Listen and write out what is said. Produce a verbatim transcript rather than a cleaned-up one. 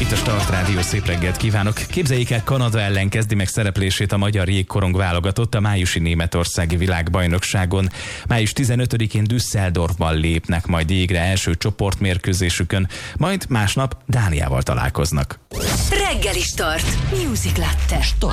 Itt a Start Rádió, szép reggelt kívánok. Képzeljék el, Kanada ellen kezdi meg szereplését a magyar jégkorong válogatott a májusi németországi világbajnokságon. május tizenötödikén Düsseldorfban lépnek majd jégre első csoportmérkőzésükön, majd másnap Dániával találkoznak. Reggeli Start. Music Latte. Start.